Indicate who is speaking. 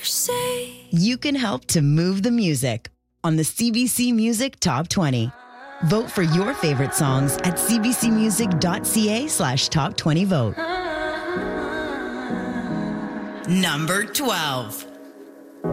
Speaker 1: You can help to move the music on the CBC Music Top 20. Vote for your favorite songs at cbcmusic.ca/top20vote. Number 12.